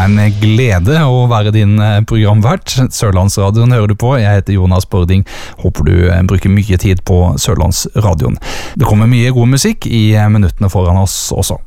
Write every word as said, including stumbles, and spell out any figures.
en glede å være din programvert. Sørlandsradioen hører du på. Jeg heter Jonas Bording. Håper du bruker mye tid på Sørlandsradioen. Det kommer mye god musikk i minuttene foran oss også.